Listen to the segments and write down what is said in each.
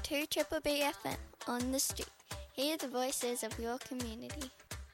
to Triple B FM on the street. Hear the voices of your community.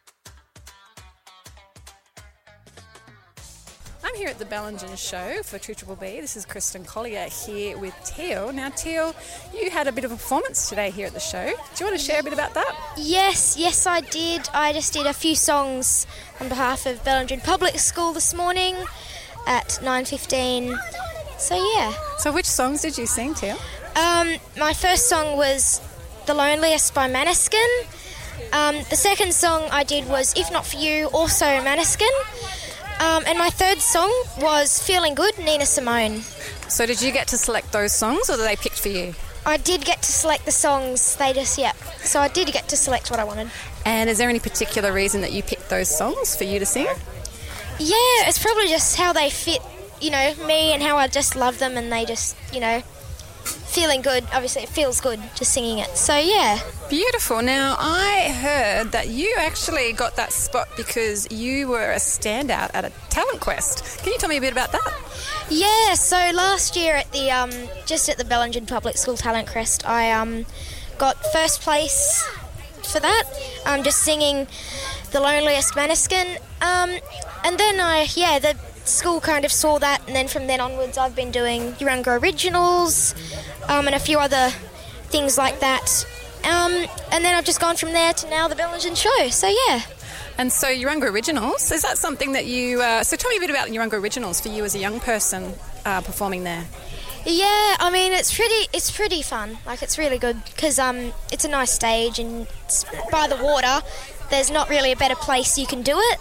I'm here at the Bellingen Show for 2BBB. This is Kristen Collier here with Teal. Now, Teal, you had a bit of a performance today here at the show. Do you want to share a bit about that? Yes, I did. I just did a few songs on behalf of Bellingen Public School this morning at 9:15. So, yeah. So which songs did you sing, Teal? My first song was The Loneliest by Maneskin. The second song I did was If Not For You, also Maneskin. And my third song was Feeling Good, Nina Simone. So did you get to select those songs or were they picked for you? I did get to select the songs. So I did get to select what I wanted. And is there any particular reason that you picked those songs for you to sing? Yeah, it's probably just how they fit, me and how I just love them and they just, feeling good. Obviously, it feels good just singing it. So, yeah. Beautiful. Now, I heard that you actually got that spot because you were a standout at a talent quest. Can you tell me a bit about that? Yeah, so last year at the just at the Bellingen Public School Talent Quest, I got first place for that, just singing The Loneliest Maneskin. And then the school kind of saw that, and then from then onwards I've been doing Urunga Originals and a few other things like that. And then I've just gone from there to now the Bellingen Show, so yeah. And so Urunga Originals, is that something that you... so tell me a bit about Urunga Originals for you as a young person performing there. Yeah, I mean, it's pretty fun. Like, it's really good because it's a nice stage and it's by the water. There's not really a better place you can do it,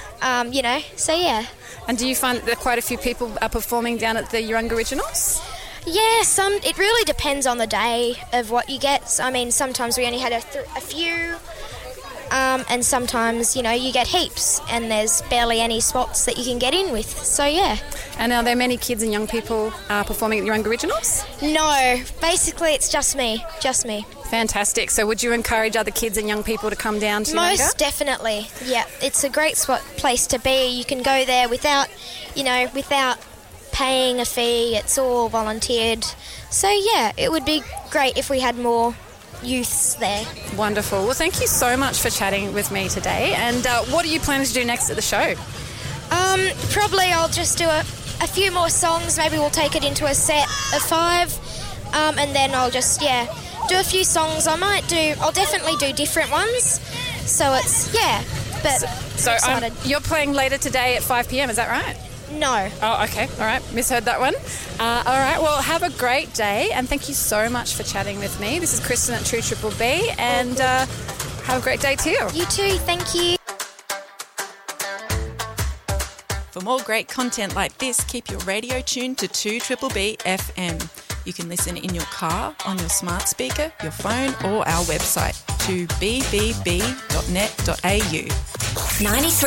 so yeah. And do you find that there are quite a few people are performing down at the Urunga Originals? Yeah, it really depends on the day of what you get. I mean, sometimes we only had a few, and sometimes, you get heaps, and there's barely any spots that you can get in with. So, yeah. And are there many kids and young people performing at the Urunga Originals? No, basically it's just me. Fantastic. So would you encourage other kids and young people to come down to Urunga? Most definitely, yeah. It's a great place to be. You can go there without paying a fee. It's all volunteered. So, yeah, it would be great if we had more youths there. Wonderful. Well, thank you so much for chatting with me today. And what are you planning to do next at the show? Probably I'll just do a few more songs. Maybe we'll take it into a set of 5. And then I'll just, do a few songs. I'll definitely do different ones. So it's, but so excited. You're playing later today at 5 p.m, is that right? No. Oh, okay. All right. Misheard that one. All right. Well, have a great day and thank you so much for chatting with me. This is Kristen at 2BBB and have a great day too. You too. Thank you. For more great content like this, keep your radio tuned to 2BBB FM. You can listen in your car, on your smart speaker, your phone or our website, 2bbb.net.au.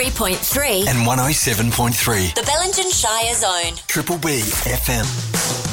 93.3 and 107.3. The Bellingen Shire Zone. 2BBB FM.